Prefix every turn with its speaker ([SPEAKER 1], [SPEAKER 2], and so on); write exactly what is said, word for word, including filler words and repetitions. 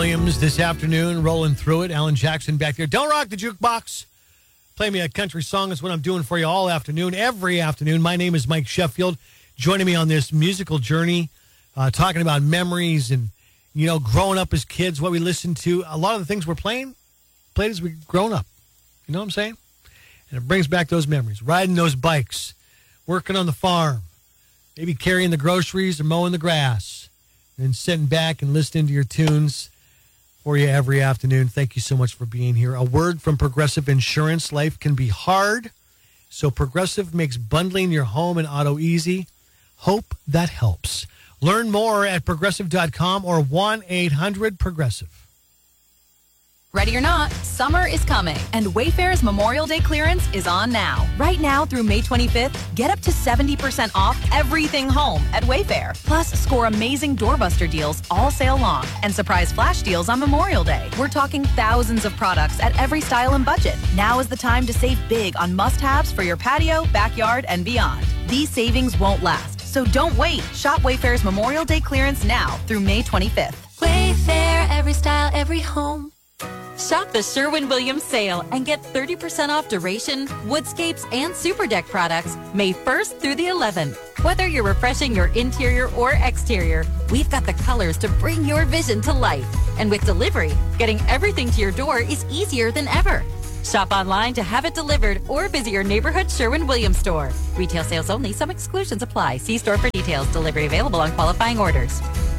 [SPEAKER 1] Williams this afternoon, rolling through it. Alan Jackson back there. Don't rock the jukebox. Play me a country song. That's what I'm doing for you all afternoon, every afternoon. My name is Mike Sheffield. Joining me on this musical journey, uh, talking about memories and, you know, growing up as kids, what we listened to. A lot of the things we're playing, played as we've grown up. You know what I'm saying? And it brings back those memories. Riding those bikes, working on the farm, maybe carrying the groceries or mowing the grass, and sitting back and listening to your tunes for you every afternoon. Thank you so much for being here. A word from Progressive Insurance. Life can be hard, so Progressive makes bundling your home and auto easy. Hope that helps. Learn more at progressive dot com or one eight hundred progressive.
[SPEAKER 2] Ready or not, summer is coming, and Wayfair's Memorial Day clearance is on now. Right now through May twenty-fifth, get up to seventy percent off everything home at Wayfair. Plus, score amazing doorbuster deals all sale long and surprise flash deals on Memorial Day. We're talking thousands of products at every style and budget. Now is the time to save big on must-haves for your patio, backyard, and beyond. These savings won't last, so don't wait. Shop Wayfair's Memorial Day clearance now through May twenty-fifth.
[SPEAKER 3] Wayfair, every style, every home.
[SPEAKER 4] Shop the Sherwin-Williams sale and get thirty percent off Duration, Woodscapes, and Super Deck products May first through the eleventh. Whether you're refreshing your interior or exterior, we've got the colors to bring your vision to life. And with delivery, getting everything to your door is easier than ever. Shop online to have it delivered or visit your neighborhood Sherwin-Williams store. Retail sales only. Some exclusions apply. See store for details. Delivery available on qualifying orders.